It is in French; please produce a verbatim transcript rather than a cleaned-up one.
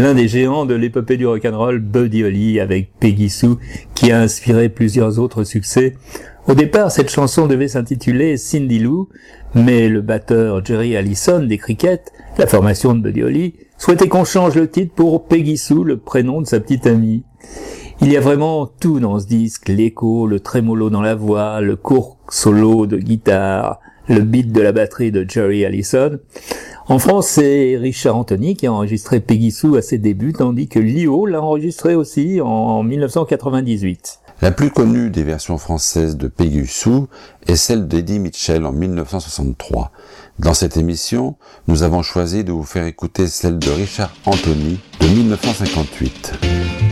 l'un des géants de l'épopée du rock'n'roll, Buddy Holly, avec Peggy Sue, qui a inspiré plusieurs autres succès. Au départ, cette chanson devait s'intituler Cindy Lou, mais le batteur Jerry Allison des Crickets, la formation de Buddy Holly, souhaitait qu'on change le titre pour Peggy Sue, le prénom de sa petite amie. Il y a vraiment tout dans ce disque, l'écho, le trémolo dans la voix, le court solo de guitare, le beat de la batterie de Jerry Allison. En France, c'est Richard Anthony qui a enregistré Peggy Sue à ses débuts, tandis que Lio l'a enregistré aussi en dix-neuf cent quatre-vingt-dix-huit. La plus connue des versions françaises de Peggy Sue est celle d'Eddie Mitchell en dix-neuf cent soixante-trois. Dans cette émission, nous avons choisi de vous faire écouter celle de Richard Anthony de dix-neuf cent cinquante-huit.